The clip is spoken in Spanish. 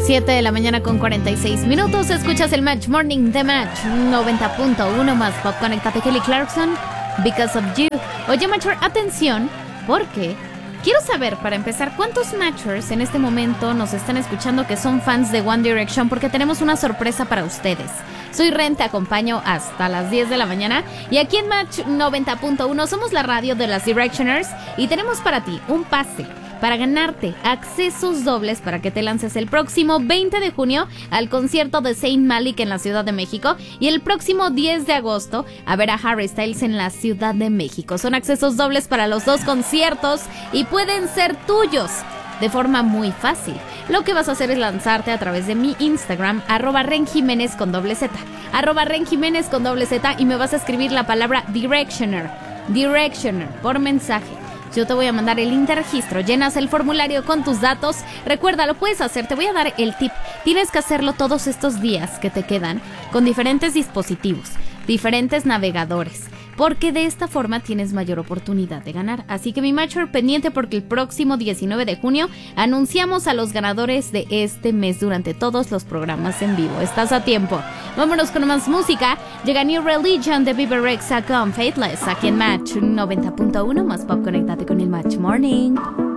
7 de la mañana con 46 minutos. Escuchas el Match Morning de Match 90.1 más pop. Conéctate, Kelly Clarkson, Because of You. Oye, Matcher, atención, porque quiero saber, para empezar, ¿cuántos Matchers en este momento nos están escuchando que son fans de One Direction? Porque tenemos una sorpresa para ustedes. Soy Ren, te acompaño hasta las 10 de la mañana. Y aquí en Match 90.1 somos la radio de las Directioners y tenemos para ti un pase para ganarte accesos dobles para que te lances el próximo 20 de junio al concierto de Saint Malik en la Ciudad de México y el próximo 10 de agosto a ver a Harry Styles en la Ciudad de México. Son accesos dobles para los dos conciertos y pueden ser tuyos de forma muy fácil. Lo que vas a hacer es lanzarte a través de mi Instagram, @renjimenez con doble Z, @renjimenez con doble Z, y me vas a escribir la palabra Directioner por mensaje. Yo te voy a mandar el link de registro, llenas el formulario con tus datos. Recuerda, lo puedes hacer, te voy a dar el tip. Tienes que hacerlo todos estos días que te quedan con diferentes dispositivos, diferentes navegadores, porque de esta forma tienes mayor oportunidad de ganar. Así que mi Matcher, pendiente, porque el próximo 19 de junio anunciamos a los ganadores de este mes durante todos los programas en vivo. Estás a tiempo. Vámonos con más música. Llega New Religion de Bebe Rexha con Faithless aquí en Match 90.1 más pop. Conéctate con el Match Morning.